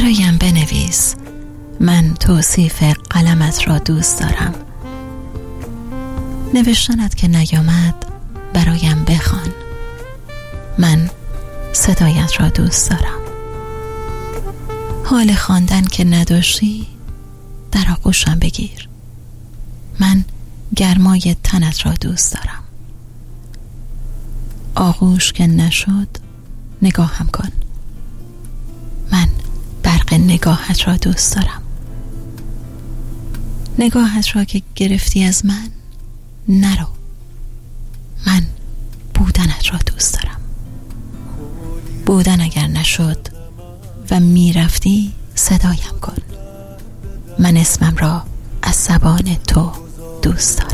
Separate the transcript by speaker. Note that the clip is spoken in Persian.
Speaker 1: برایم بنویس، من توصیف قلمت را دوست دارم. نوشتنت که نیامد برایم بخوان، من صدایت را دوست دارم. حال خواندن که نداشتی در آغوشم بگیر، من گرمای تنت را دوست دارم. آغوش که نشد نگاهم کن، من برق نگاهت را دوست دارم. نگاهت را که گرفتی از من نرو، من بودنت را دوست دارم. بودن اگر نشد و میرفتی صدایم کن، من اسمم را از زبان تو دوست دارم.